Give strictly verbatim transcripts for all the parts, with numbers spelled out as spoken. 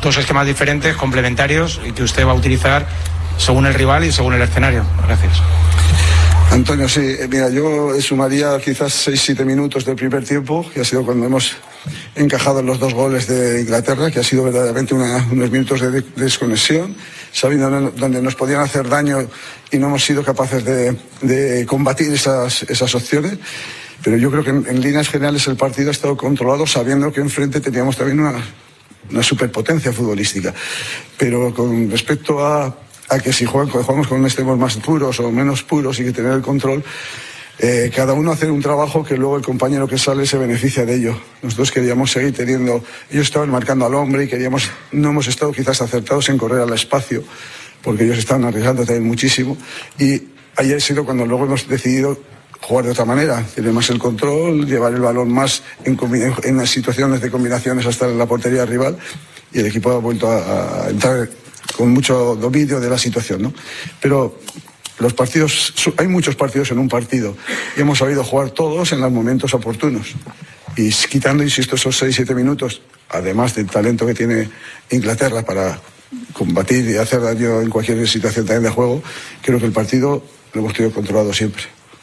dos esquemas diferentes, complementarios, y que usted va a utilizar según el rival y según el escenario. Gracias. Antonio, sí, mira, yo sumaría quizás seis siete minutos del primer tiempo, que ha sido cuando hemos encajado los dos goles de Inglaterra, que ha sido verdaderamente una, unos minutos de, de desconexión, sabiendo dónde nos podían hacer daño y no hemos sido capaces de, de combatir esas, esas opciones. Pero yo creo que en, en líneas generales el partido ha estado controlado, sabiendo que enfrente teníamos también una, una superpotencia futbolística. Pero con respecto a a que si juegan, jugamos con extremos más puros o menos puros y que tener el control, eh, cada uno hacer un trabajo que luego el compañero que sale se beneficia de ello. Nosotros queríamos seguir teniendo, ellos estaban marcando al hombre y queríamos, no hemos estado quizás acertados en correr al espacio, porque ellos estaban arriesgando también muchísimo, y ahí ha sido cuando luego hemos decidido jugar de otra manera, tener más el control, llevar el balón más en, en las situaciones de combinaciones hasta la portería rival, y el equipo ha vuelto a, a entrar con mucho dominio de la situación, ¿no? Pero los partidos, hay muchos partidos en un partido y hemos sabido jugar todos en los momentos oportunos. Y quitando, insisto, esos seis siete minutos, además del talento que tiene Inglaterra para combatir y hacer daño en cualquier situación también de juego, creo que el partido lo hemos tenido controlado siempre.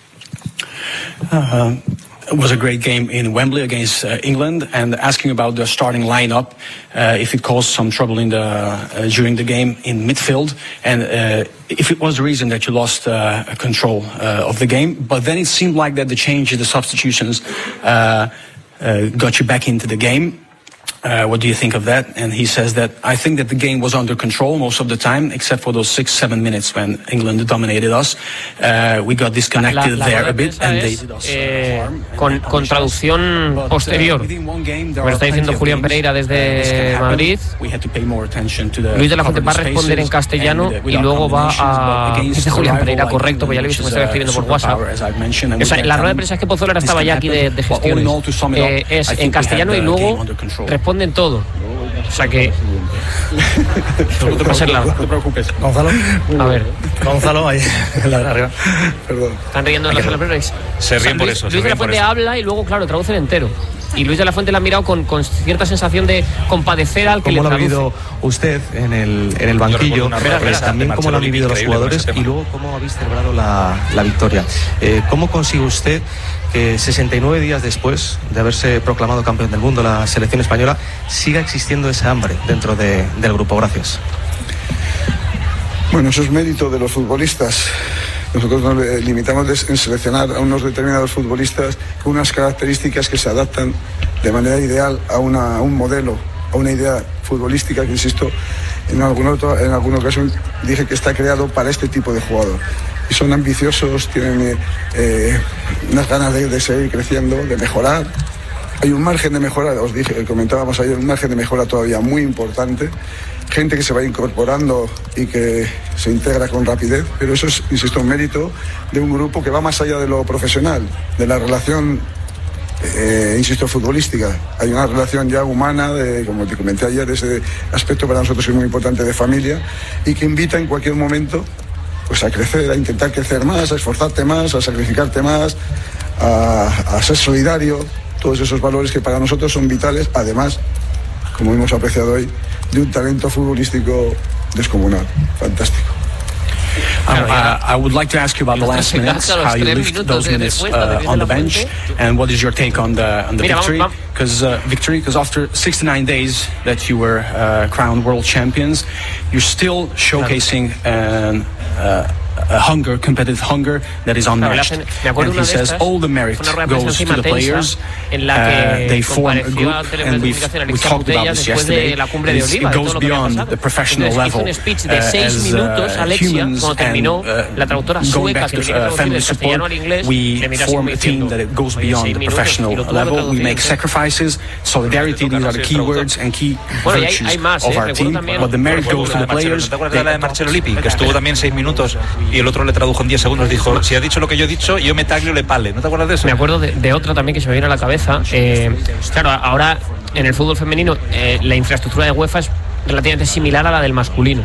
Uh, it was a great game in Wembley against uh, England, and asking about the starting lineup, uh, if it caused some trouble in the uh, during the game in midfield, and uh, if it was the reason that you lost uh, control uh, of the game. But then it seemed like that the changes, the substitutions, uh, uh, got you back into the game. Uh, what do you think of that? And he says that I think that the game was under control most of the time, except for those six, seven minutes when England dominated us. Uh, we got disconnected la, la there a bit, and they es, did us eh, con, con traducción posterior. Me lo está diciendo Julián Pereira desde Madrid. Luis de la Fuente va a responder en castellano y luego va a... Dice Julián Pereira, correcto, pues ya lo he visto, me estaba escribiendo por WhatsApp. O sea, la rueda de prensa es que Pozuelo estaba ya aquí de, de gestiones. Eh, es en castellano y luego responde en todo. O sea que no te, largo. no te preocupes. Gonzalo. A ver. Gonzalo, ahí en la de arriba. Perdón. Están riendo de la sala de Se ríen por eso. Luis de la Fuente habla y luego, claro, traduce entero. Y Luis de la Fuente la ha mirado con, con cierta sensación de compadecer al que le traduce. ¿Cómo lo ha vivido usted en el, en el banquillo? Pues también cómo lo han vivido los jugadores y luego cómo habéis celebrado la, la victoria. Eh, ¿Cómo consigue usted que sesenta y nueve días después de haberse proclamado campeón del mundo la selección española siga existiendo ese hambre dentro de, del grupo? Gracias. Bueno, eso es mérito de los futbolistas. Nosotros nos limitamos en seleccionar a unos determinados futbolistas con unas características que se adaptan de manera ideal a, una, a un modelo, a una idea futbolística que, insisto, en algún otro, en algún caso dije que está creado para este tipo de jugador. Y son ambiciosos, tienen eh, unas ganas de, de seguir creciendo, de mejorar. Hay un margen de mejora, os dije, comentábamos ayer, un margen de mejora todavía muy importante. Gente que se va incorporando y que se integra con rapidez, pero eso es, insisto, un mérito de un grupo que va más allá de lo profesional, de la relación, eh, insisto, futbolística. Hay una relación ya humana, de, como te comenté ayer, ese aspecto para nosotros es muy importante de familia y que invita en cualquier momento pues a crecer, a intentar crecer más, a esforzarte más, a sacrificarte más, a, a ser solidario, todos esos valores que para nosotros son vitales, además, como hemos apreciado hoy, de un talento futbolístico descomunal, fantástico. Um, uh, I would like to ask you about the last minutes, how you lived those minutes uh, on the bench, and what is your take on the on the victory? Because uh, victory, because after sixty-nine days that you were uh, crowned world champions, you're still showcasing an, uh, a hunger, competitive hunger that is unmatched. And he says all the merit goes to the players. Uh, they form a group, and we've we talked about this yesterday. It goes beyond the professional level uh, as uh, humans and uh, going back to uh, family support. We form a team that it goes beyond the professional level. We make sacrifices, solidarity. These are the key words and key virtues of our team. But the merit goes to the players. ¿Te acuerdas de la de Marcelo Lippi, que estuvo también seis minutos y el otro le tradujo en diez segundos? Dijo, si ha dicho lo que yo he dicho, yo me taglio le pale. ¿No te acuerdas de eso? Me acuerdo de, de otra también que se me viene a la cabeza. Eh, claro, ahora en el fútbol femenino eh, la infraestructura de UEFA es relativamente similar a la del masculino.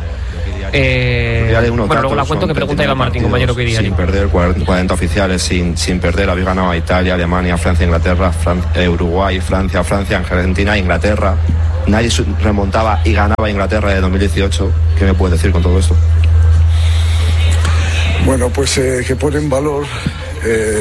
Eh, bueno, luego la cuento que pregunta Iván Martín, compañero que diría. Sin perder cuarenta oficiales, sin, sin perder, habéis ganado a Italia, Alemania, Francia, Inglaterra, Fran- eh, Uruguay, Francia, Francia, Argentina, Inglaterra. nadie remontaba y ganaba Inglaterra de dos mil dieciocho. ¿Qué me puedes decir con todo esto? Bueno, pues eh, que pone en valor eh,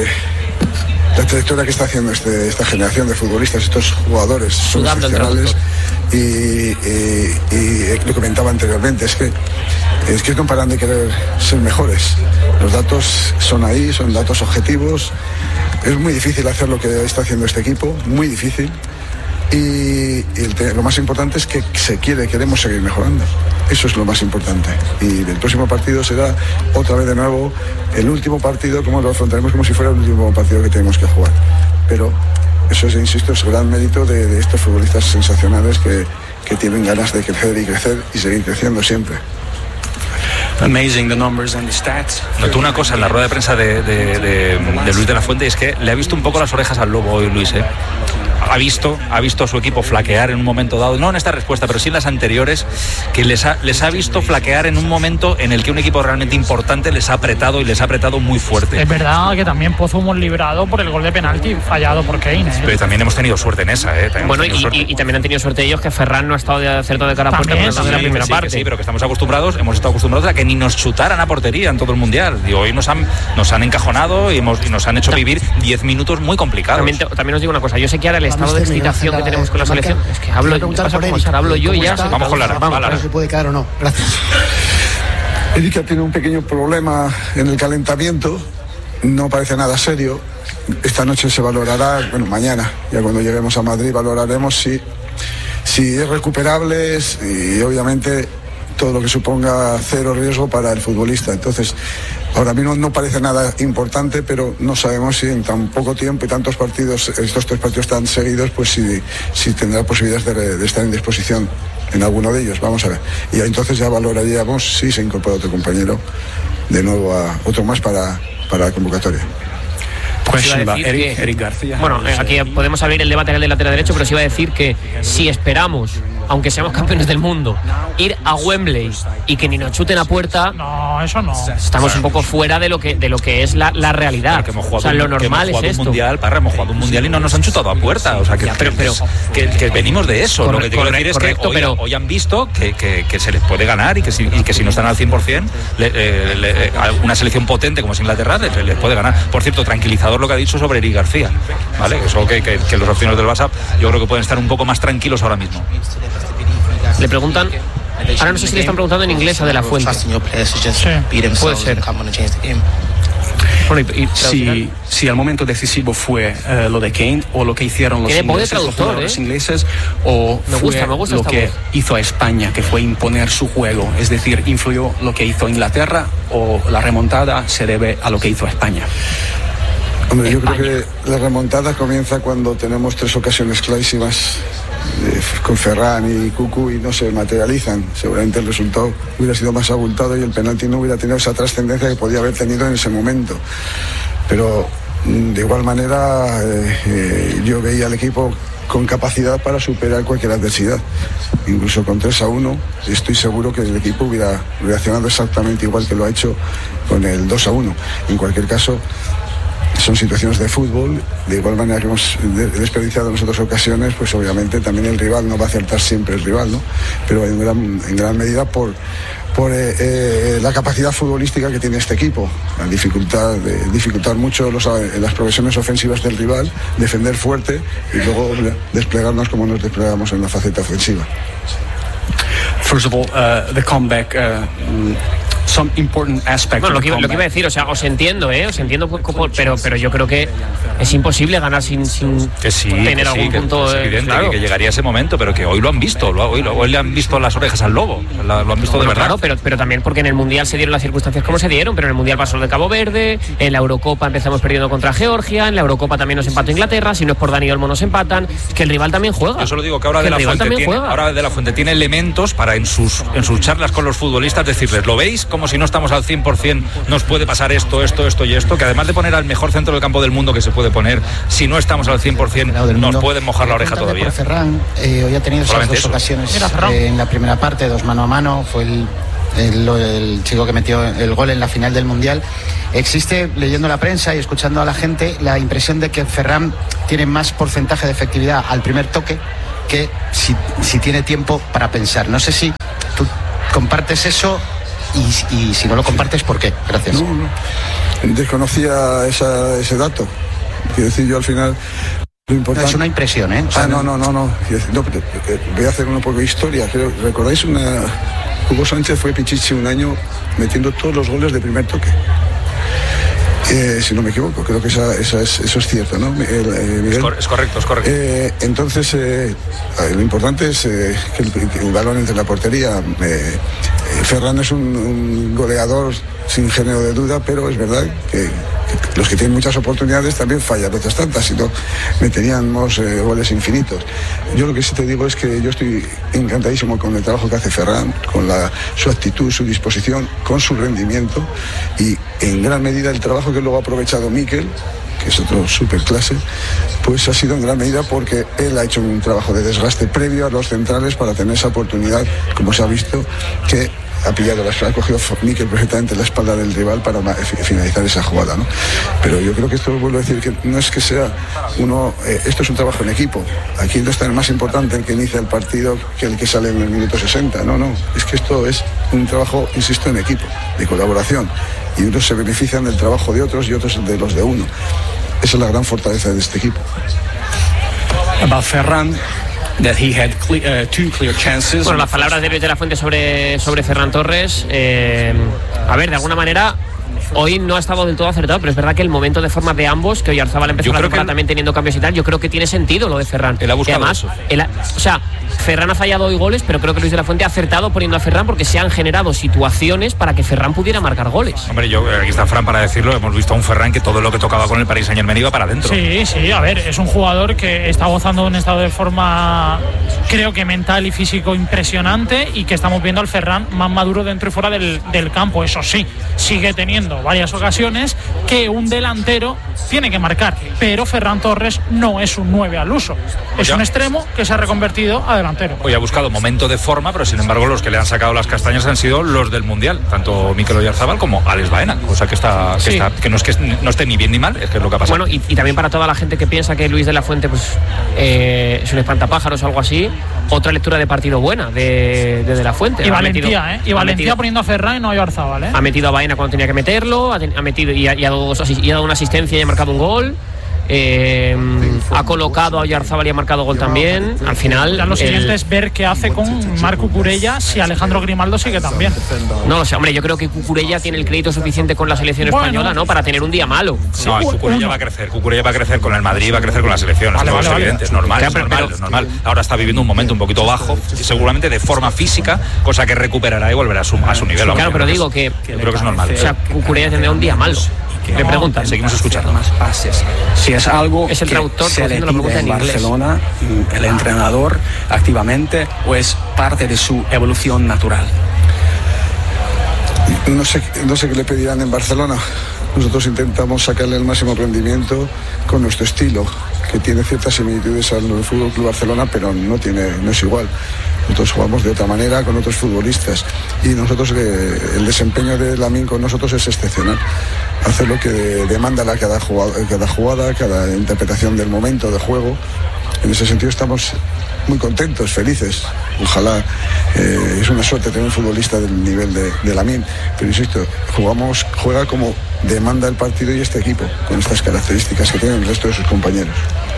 la trayectoria que está haciendo este, esta generación de futbolistas, estos jugadores son excepcionales. Y, y, y lo comentaba anteriormente, es que es que no paran de querer ser mejores. Los datos son ahí, son datos objetivos. Es muy difícil hacer lo que está haciendo este equipo, muy difícil. Y, y el, lo más importante es que se quiere, queremos seguir mejorando. Eso es lo más importante. Y el próximo partido será otra vez de nuevo el último partido, como lo afrontaremos como si fuera el último partido que tenemos que jugar. Pero eso es, insisto, es gran mérito de, de estos futbolistas sensacionales que, que tienen ganas de crecer y crecer y seguir creciendo siempre. Amazing the numbers and the stats. Notó una cosa en la rueda de prensa de, de, de, de Luis de la Fuente, y es que le ha visto un poco las orejas al lobo hoy, Luis, ¿eh? Ha visto, ha visto a su equipo flaquear en un momento dado, no en esta respuesta, pero sí en las anteriores, que les ha, les ha visto flaquear en un momento en el que un equipo realmente importante les ha apretado y les ha apretado muy fuerte. Es verdad que también Pozo hemos librado por el gol de penalti fallado por Kane, ¿eh? Pero también hemos tenido suerte en esa, ¿eh? Bueno, y, y, y también han tenido suerte ellos que Ferran no ha estado de acerto de cara a puerta en la primera sí, parte. Sí, pero que estamos acostumbrados, hemos estado acostumbrados a que ni nos chutaran a portería en todo el mundial. Y hoy nos han, nos han encajonado y, hemos, y nos han hecho vivir diez minutos muy complicados. También, te, también os digo una cosa, yo sé que ahora el estado de excitación que tenemos con la selección, es que hablo, pasa como pasar, hablo yo y ya. Vamos con Lara, vamos, Lara. ¿Se puede quedar o no? Gracias. Erika tiene un pequeño problema en el calentamiento, no parece nada serio. Esta noche se valorará, bueno, mañana, ya cuando lleguemos a Madrid valoraremos si, si es recuperable y obviamente todo lo que suponga cero riesgo para el futbolista. Entonces, ahora mismo no parece nada importante, pero no sabemos si en tan poco tiempo y tantos partidos, estos tres partidos tan seguidos, pues si, si tendrá posibilidades de, de estar en disposición en alguno de ellos. Vamos a ver. Y entonces ya valoraríamos si se incorpora otro compañero de nuevo, a otro más para, para la convocatoria. Pues Eric, Eric García. Bueno, eh, aquí podemos abrir el debate en el de lateral derecho, pero sí iba a decir que si esperamos, aunque seamos campeones del mundo, ir a Wembley y que ni nos chuten a puerta, no, eso no. Estamos un poco fuera de lo que de lo que es la, la realidad. Que hemos jugado, o sea, lo normal que hemos es esto. Un mundial, Parra, hemos jugado un mundial y no nos han chutado a puerta. O sea, que, ya, pero, pero, que, que venimos de eso. Corre, lo que te quiero decir es que hoy, pero, hoy han visto que, que, que se les puede ganar y que si, y que si no están al cien por ciento, le, eh, le, una selección potente como es Inglaterra les, les puede ganar. Por cierto, tranquilizador lo que ha dicho sobre Eric García, ¿vale? Eso que, que, que los aficionados del Barça yo creo que pueden estar un poco más tranquilos ahora mismo. Le preguntan, ahora no sé si le están preguntando en inglés a De La Fuente. Sí, puede ser. Bueno, y, y, si, si el momento decisivo fue uh, lo de Kane o lo que hicieron los ingleses, los, los ingleses o me gusta, fue me gusta lo que voz. hizo a España, que fue imponer su juego, es decir, influyó lo que hizo Inglaterra o la remontada se debe a lo que hizo España. Hombre, yo creo que la remontada comienza cuando tenemos tres ocasiones clarísimas eh, con Ferran y Cucu y no se materializan. Seguramente el resultado hubiera sido más abultado y el penalti no hubiera tenido esa trascendencia que podía haber tenido en ese momento. Pero de igual manera eh, eh, yo veía al equipo con capacidad para superar cualquier adversidad. Incluso con tres a uno estoy seguro que el equipo hubiera reaccionado exactamente igual que lo ha hecho con el dos a uno. En cualquier caso, son situaciones de fútbol, de igual manera que hemos desperdiciado en otras ocasiones, pues obviamente también el rival no va a acertar siempre el rival, ¿no? Pero en gran, en gran medida por, por eh, eh, la capacidad futbolística que tiene este equipo, la dificultad de dificultar mucho los, las progresiones ofensivas del rival, defender fuerte y luego desplegarnos como nos desplegamos en la faceta ofensiva. First of all, uh, the comeback. Uh, Some important aspects bueno, lo que, lo que iba a decir, o sea, os entiendo, ¿eh? Os entiendo, como, pero, pero yo creo que es imposible ganar sin, sin que sí, tener que sí, algún que punto. Es evidente, claro. que, que llegaría ese momento, pero que hoy lo han visto, lo, hoy, hoy le han visto las orejas al lobo, la, lo han visto bueno, de verdad. Claro, pero, pero también porque en el Mundial se dieron las circunstancias como se dieron, pero en el Mundial pasó lo de Cabo Verde, en la Eurocopa empezamos perdiendo contra Georgia, en la Eurocopa también nos empató Inglaterra, si no es por Dani Olmo nos empatan, es que el rival también juega. Yo solo digo que ahora, que de, la Fuente tiene, ahora de la Fuente tiene elementos para en sus, en sus charlas con los futbolistas decirles, ¿lo veis? Como si no estamos al cien por ciento, nos puede pasar esto, esto, esto y esto, que además de poner al mejor centro del campo del mundo que se puede poner, si no estamos al cien por ciento, nos pueden mojar la oreja todavía. Por Ferran, eh, hoy ha tenido esas dos eso. ocasiones eh, en la primera parte, dos mano a mano, fue el, el, el chico que metió el gol en la final del Mundial. Existe, leyendo la prensa y escuchando a la gente, la impresión de que Ferran tiene más porcentaje de efectividad al primer toque que si, si tiene tiempo para pensar. No sé si tú compartes eso y, y si no lo compartes, ¿por qué? Gracias. No, no. Desconocía esa, ese dato. Quiero decir, yo al final lo importante... No, es una impresión, ¿eh? O sea, ah, no, no, no, no. no voy a hacer un poco de historia. Creo, ¿recordáis una... Hugo Sánchez fue Pichichi un año metiendo todos los goles de primer toque? Eh, si no me equivoco, creo que esa, esa es, eso es cierto, ¿no, Miguel? Eh, es, cor- es correcto, es correcto. Eh, entonces, eh, lo importante es eh, que, el, que el balón entre la portería. Eh, eh, Ferran es un, un goleador sin género de duda, pero es verdad que, que los que tienen muchas oportunidades también fallan otras tantas, si no meteríamos eh, goles infinitos. Yo lo que sí te digo es que yo estoy encantadísimo con el trabajo que hace Ferran, con la, su actitud, su disposición, con su rendimiento y en gran medida el trabajo que luego ha aprovechado Mikel, que es otro superclase, pues ha sido en gran medida porque él ha hecho un trabajo de desgaste previo a los centrales para tener esa oportunidad, como se ha visto, que ha pillado la espalda, ha cogido Mikel perfectamente la espalda del rival para finalizar esa jugada, ¿no? Pero yo creo que esto, vuelvo a decir, que no es que sea uno, eh, esto es un trabajo en equipo. Aquí no está más importante el que inicia el partido que el que sale en el minuto sesenta, no, no, es que esto es un trabajo, insisto, en equipo, de colaboración, y unos se benefician del trabajo de otros y otros de los de uno. Esa es la gran fortaleza de este equipo. About Ferran, that he had clear, uh, two clear chances. Bueno, las palabras de Luis de la Fuente sobre, sobre Ferran Torres, eh, a ver, de alguna manera hoy no ha estado del todo acertado, pero es verdad que el momento de forma de ambos, que Oyarzabal empezó la temporada también teniendo cambios y tal, yo creo que tiene sentido lo de Ferran. Él ha buscado además, eso. Él ha, o sea, Ferran ha fallado hoy goles, pero creo que Luis de la Fuente ha acertado poniendo a Ferran porque se han generado situaciones para que Ferran pudiera marcar goles. Hombre, yo aquí está Fran para decirlo, hemos visto a un Ferran que todo lo que tocaba con el Paris Saint-Germain iba para adentro. Sí, sí, a ver, es un jugador que está gozando de un estado de forma, creo que mental y físico impresionante, y que estamos viendo al Ferran más maduro dentro y fuera del, del campo. Eso sí, sigue teniendo varias ocasiones que un delantero tiene que marcar, pero Ferran Torres no es un nueve al uso, es un extremo que se ha reconvertido a delantero. Hoy ha buscado momento de forma, pero sin embargo los que le han sacado las castañas han sido los del Mundial, tanto Mikel Oyarzabal como Alex Baena, cosa que está que, sí. está, que no es que no esté ni bien ni mal, es que es lo que ha pasado. Bueno, y, y también para toda la gente que piensa que Luis de la Fuente pues eh, es un espantapájaros o algo así, otra lectura de partido buena de de, de la Fuente. Y ha Valentía, metido, ¿eh? Y Valentía metido, poniendo a Ferran y no a Oyarzabal, ¿eh? Ha metido a Baena cuando tenía que meterlo, ha, ha metido y ha, y ha, dado, y ha dado una asistencia y ha marcado un gol. Eh, ha colocado a Oyarzabal y ha marcado gol también. Al final ya lo siguiente el... es ver qué hace con Marc Cucurella, si Alejandro Grimaldo sigue también. No lo sé, hombre, yo creo que Cucurella tiene el crédito suficiente con la selección bueno, española, ¿no? Para tener un día malo. No, Cucurella va a crecer, Cucurella va a crecer con el Madrid, va a crecer con la selección, vale, vale, es vale, evidente, vale. es normal, es normal, pero, es normal. Ahora está viviendo un momento un poquito bajo, seguramente de forma física, cosa que recuperará y volverá a su, a su nivel. Sí, claro, pero digo que, que yo creo que es normal. O sea, Cucurella tendrá un día malo. Me preguntan, seguimos escuchando más pases. Si es algo es el traductor que se le pide en Barcelona, el entrenador activamente, o es parte de su evolución natural. No sé, no sé qué le pedirán en Barcelona. Nosotros intentamos sacarle el máximo rendimiento con nuestro estilo, que tiene ciertas similitudes al Fútbol Club Barcelona, pero no tiene, no es igual. Nosotros jugamos de otra manera con otros futbolistas y nosotros eh, el desempeño de Lamine con nosotros es excepcional. Hace lo que demanda la cada jugada, cada jugada, cada interpretación del momento de juego. En ese sentido estamos muy contentos, felices. Ojalá, eh, es una suerte tener un futbolista del nivel de, de Lamine, pero insisto, jugamos, juega como demanda el partido y este equipo, con estas características que tienen el resto de sus compañeros.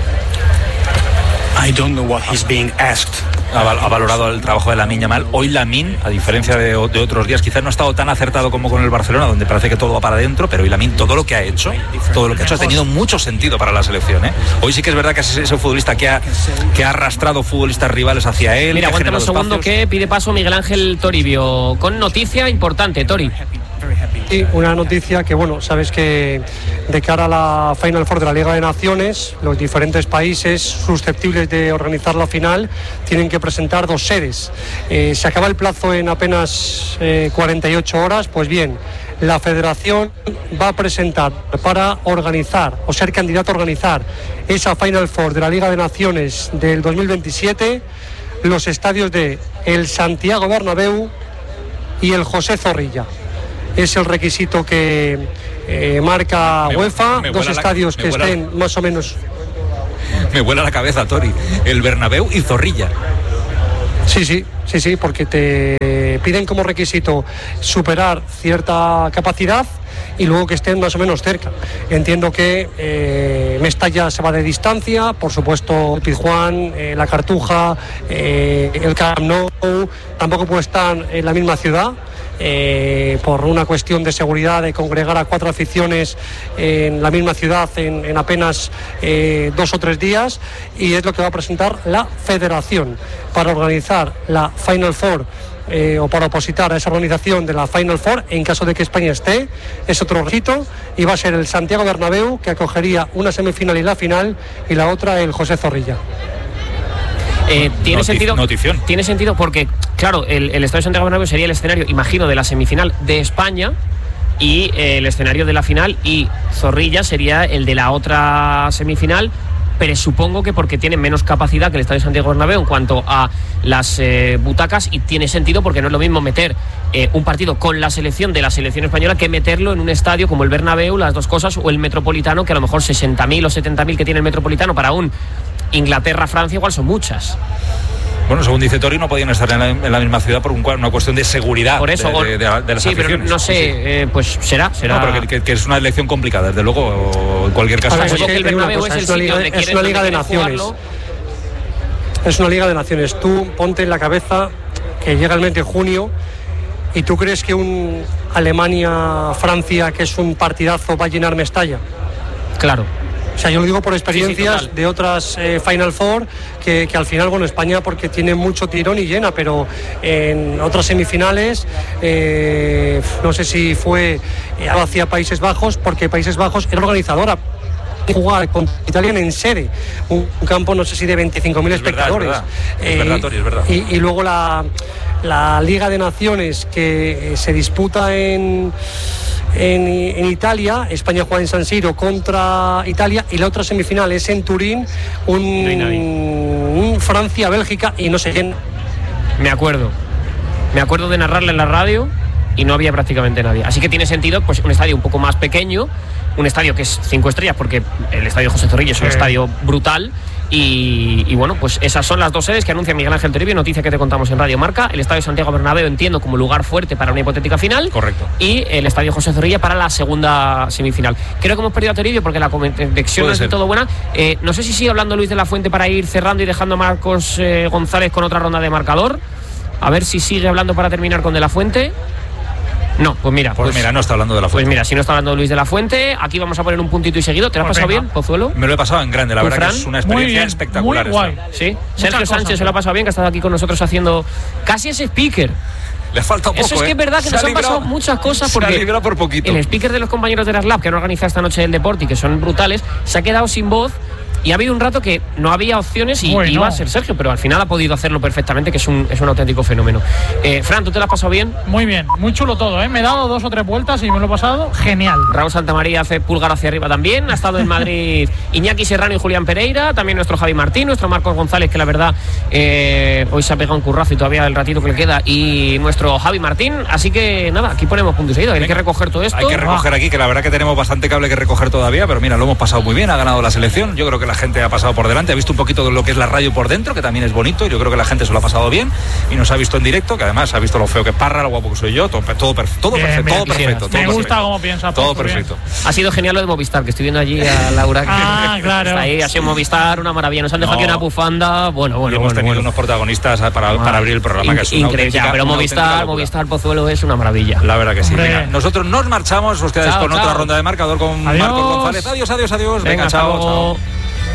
I don't know what he's being asked. Ha, ha valorado el trabajo de Lamine Yamal. Hoy Lamine, a diferencia de, de otros días, quizás no ha estado tan acertado como con el Barcelona, donde parece que todo va para adentro, pero hoy Lamine, todo lo que ha hecho, todo lo que ha hecho ha tenido mucho sentido para la selección, ¿eh? Hoy sí que es verdad que es ese futbolista que ha, que ha arrastrado futbolistas rivales hacia él. Mira, aguántame un segundo espacios. Que pide paso Miguel Ángel Toribio con noticia importante, Tori. Sí, una noticia que, bueno, sabes que de cara a la Final Four de la Liga de Naciones, los diferentes países susceptibles de organizar la final tienen que presentar dos sedes. Eh, se acaba el plazo en apenas eh, cuarenta y ocho horas, pues bien, la Federación va a presentar para organizar o ser candidato a organizar esa Final Four de la Liga de Naciones del dos mil veintisiete los estadios de el Santiago Bernabéu y el José Zorrilla. Es el requisito que eh, marca me, UEFA, me dos estadios la, que estén la... más o menos. me vuela la cabeza, Tori. El Bernabéu y Zorrilla. Sí, sí, sí, sí, porque te piden como requisito superar cierta capacidad y luego que estén más o menos cerca. Entiendo que eh, Mestalla se va de distancia, por supuesto el Pizjuán, eh, la Cartuja, eh, el Camp Nou, tampoco puede estar en la misma ciudad. Eh, por una cuestión de seguridad, de congregar a cuatro aficiones en la misma ciudad en, en apenas eh, dos o tres días, y es lo que va a presentar la federación para organizar la Final Four. Eh, o para opositar a esa organización de la Final Four, en caso de que España esté, es otro requisito, y va a ser el Santiago Bernabéu, que acogería una semifinal y la final, y la otra el José Zorrilla. Eh, tiene Noti- sentido notición. Tiene sentido porque, claro, el, el Estadio Santiago Bernabéu sería el escenario, imagino, de la semifinal de España, y eh, el escenario de la final, y Zorrilla sería el de la otra semifinal, pero supongo que porque tiene menos capacidad que el Estadio Santiago Bernabéu en cuanto a las eh, butacas, y tiene sentido porque no es lo mismo meter eh, un partido con la selección de la selección española que meterlo en un estadio como el Bernabéu, las dos cosas, o el Metropolitano, que a lo mejor sesenta mil o setenta mil que tiene el Metropolitano para un Inglaterra-Francia igual son muchas. Bueno, según dice Tori, no podían estar en la, en la misma ciudad por un, una cuestión de seguridad. Por eso, de, de, de, de las sí, aficiones. pero no sé, sí, sí. Eh, pues será, será. No, pero que, que, que es una elección complicada, desde luego, o en cualquier caso. A ver, Supongo es que el que Bernabéu cosa, es el es una sitio liga, donde es quieres, una liga de donde quieres naciones. jugarlo. Es una liga de naciones. Tú ponte en la cabeza que llega el mes de junio y tú crees que un Alemania-Francia, que es un partidazo, va a llenar Mestalla. Claro. O sea, yo lo digo por experiencias Sí, sí, de otras eh, Final Four, que, que al final, bueno, España porque tiene mucho tirón y llena, pero en otras semifinales, eh, no sé si fue eh, hacia Países Bajos, porque Países Bajos era organizadora. Jugar con Italia en sede, un, un campo no sé si de veinticinco mil espectadores. Verdad, es verdad. Es verdad, Tori, es verdad. Y, y luego la, la Liga de Naciones que eh, se disputa en, en, en Italia, España juega en San Siro contra Italia, y la otra semifinal es en Turín, un, un Francia-Bélgica, y no sé quién. Me acuerdo. Me acuerdo de narrarla en la radio y no había prácticamente nadie. Así que tiene sentido, pues, un estadio un poco más pequeño, un estadio que es cinco estrellas, porque el estadio José Zorrilla es un sí. estadio brutal. Y, y bueno, pues esas son las dos sedes que anuncia Miguel Ángel Toribio, noticia que te contamos en Radio Marca. El Estadio Santiago Bernabéu, entiendo, como lugar fuerte para una hipotética final. Correcto. Y el Estadio José Zorrilla para la segunda semifinal. Creo que hemos perdido a Toribio porque la conexión no es de todo buena. Eh, no sé si sigue hablando Luis de la Fuente para ir cerrando y dejando a Marcos eh, González con otra ronda de marcador. A ver si sigue hablando para terminar con De la Fuente. No, pues mira. Pues, pues mira, no está hablando de la Fuente. Pues mira, si no está hablando Luis de la Fuente, aquí vamos a poner un puntito y seguido. ¿Te lo has Pues pasado venga. bien, Pozuelo? Me lo he pasado en grande, la verdad Fran? que es una experiencia bien, espectacular. muy guay. esta. Sí. Muchas Sergio cosas, Sánchez se ¿eh? lo ha pasado bien, que ha estado aquí con nosotros haciendo casi ese speaker. Le falta poco. Eso es que ¿eh? es verdad que Se nos ha han pasado librado- muchas cosas, Se porque ha librado por poquito. el speaker de los compañeros de las Lab que han organizado esta noche el deporte y que son brutales, se ha quedado sin voz. Y ha habido un rato que no había opciones y Bueno. iba a ser Sergio, pero al final ha podido hacerlo perfectamente, que es un, es un auténtico fenómeno. Eh, Fran, ¿tú te lo has pasado bien? Muy bien, muy chulo todo, ¿eh? Me he dado dos o tres vueltas y me lo he pasado genial. Raúl Santamaría hace pulgar hacia arriba también. Ha estado en Madrid Iñaki Serrano y Julián Pereira. También nuestro Javi Martín, nuestro Marcos González, que la verdad eh, hoy se ha pegado un currazo y todavía el ratito que le queda. Y nuestro Javi Martín. Así que nada, aquí ponemos punto y seguido. Hay Venga. que recoger todo esto. Hay que recoger aquí, que la verdad que tenemos bastante cable que recoger todavía, pero mira, lo hemos pasado muy bien, ha ganado la selección. Yo creo que la gente ha pasado por delante, ha visto un poquito de lo que es la radio por dentro, que también es bonito, y yo creo que la gente se lo ha pasado bien y nos ha visto en directo, que además ha visto lo feo que es Parra, lo guapo que soy yo, todo, todo, perfe- todo Bien, perfecto, bien, todo quisieras. perfecto. Me todo gusta perfecto. cómo piensa, Todo Pozo, bien. perfecto. Ha sido genial lo de Movistar, que estoy viendo allí a Laura. Que Ah, claro. Está ahí, ha sido Movistar, una maravilla. Nos han dejado No. aquí una bufanda. Bueno, Y bueno, hemos bueno, tenido bueno. unos protagonistas para, Ah, para abrir el programa, que es una increíble. auténtica- Ya, pero una Movistar, auténtica locura. Movistar Pozuelo es una maravilla. La verdad que sí. Hombre. Venga, nosotros nos marchamos, ustedes Chao, con chao. otra ronda de marcador con Adiós. Marcos González. Adiós, adiós, adiós. Venga, Venga, hasta chao, luego. chao.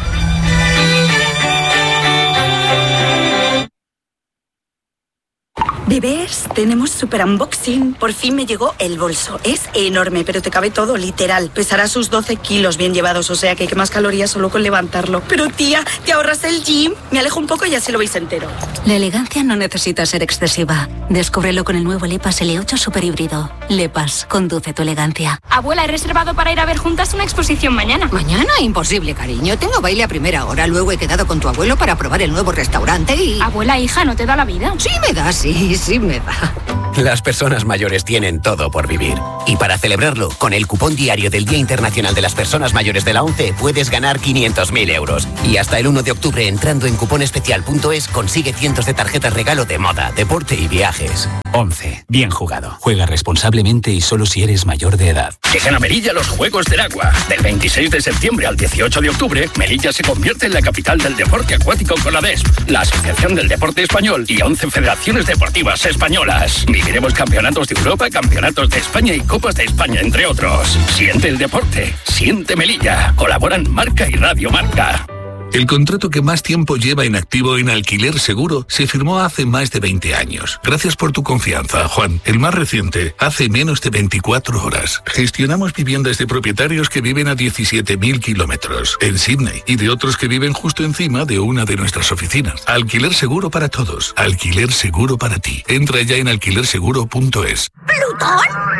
Bebés, tenemos super unboxing. Por fin me llegó el bolso. Es enorme, pero te cabe todo, literal. Pesará sus doce kilos bien llevados, o sea que quemas calorías solo con levantarlo. Pero tía, te ahorras el gym. Me alejo un poco y así lo veis entero. La elegancia no necesita ser excesiva. Descúbrelo con el nuevo Lepas L ocho Super Híbrido. Lepas, conduce tu elegancia. Abuela, he reservado para ir a ver juntas una exposición mañana. Mañana, imposible, cariño. Tengo baile a primera hora. Luego he quedado con tu abuelo para probar el nuevo restaurante y... Abuela, hija, ¿no te da la vida? Sí me da, sí, sí me da. Las personas mayores tienen todo por vivir. Y para celebrarlo, con el cupón diario del Día Internacional de las Personas Mayores de la ONCE puedes ganar quinientos mil euros. Y hasta el uno de octubre, entrando en cuponespecial punto es, consigue cientos de tarjetas regalo de moda, deporte y viajes. ONCE. Bien jugado. Juega responsablemente y solo si eres mayor de edad. Llegan a Melilla los Juegos del Agua. Del veintiséis de septiembre al dieciocho de octubre, Melilla se convierte en la capital del deporte acuático con la D E S P, la Asociación del Deporte Español y once federaciones deportivas españolas. Viviremos campeonatos de Europa, campeonatos de España y Copas de España, entre otros. Siente el deporte, siente Melilla. Colaboran Marca y Radio Marca. El contrato que más tiempo lleva inactivo en Alquiler Seguro se firmó hace más de veinte años. Gracias por tu confianza, Juan. El más reciente, hace menos de veinticuatro horas. Gestionamos viviendas de propietarios que viven a diecisiete mil kilómetros en Sydney y de otros que viven justo encima de una de nuestras oficinas. Alquiler Seguro para todos. Alquiler Seguro para ti. Entra ya en alquiler seguro punto es. ¿Plutón?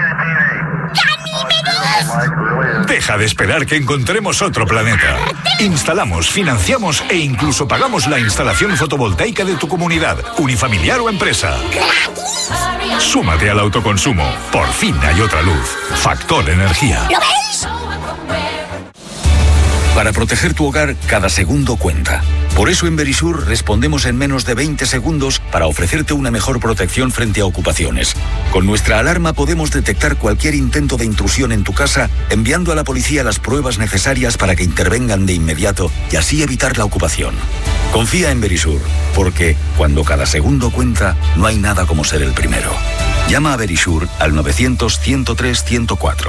Deja de esperar que encontremos otro planeta. Instalamos, financiamos e incluso pagamos la instalación fotovoltaica de tu comunidad, unifamiliar o empresa. Súmate al autoconsumo. Por fin hay otra luz. Factor Energía. ¿Lo veis? Para proteger tu hogar, cada segundo cuenta. Por eso en Verisur respondemos en menos de veinte segundos para ofrecerte una mejor protección frente a ocupaciones. Con nuestra alarma podemos detectar cualquier intento de intrusión en tu casa, enviando a la policía las pruebas necesarias para que intervengan de inmediato y así evitar la ocupación. Confía en Verisur, porque cuando cada segundo cuenta, no hay nada como ser el primero. Llama a Verisur al novecientos, ciento tres, ciento cuatro.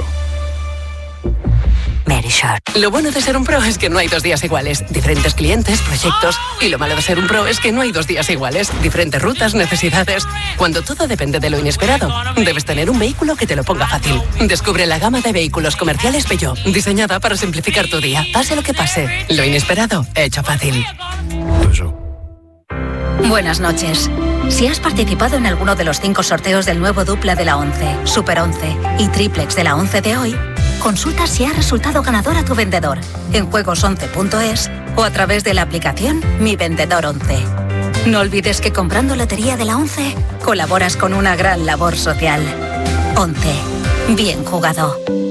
Verisur. Lo bueno de ser un pro es que no hay dos días iguales. Diferentes clientes, proyectos. Y lo malo de ser un pro es que no hay dos días iguales. Diferentes rutas, necesidades. Cuando todo depende de lo inesperado, debes tener un vehículo que te lo ponga fácil. Descubre la gama de vehículos comerciales Peugeot, diseñada para simplificar tu día. Pase lo que pase, lo inesperado, hecho fácil. Buenas noches. Si has participado en alguno de los cinco sorteos del nuevo dupla de la ONCE, Super once y Triplex de la ONCE de hoy, consulta si ha resultado ganador a tu vendedor en juegos once punto es o a través de la aplicación Mi Vendedor once. No olvides que comprando Lotería de la ONCE colaboras con una gran labor social. ONCE. Bien jugado.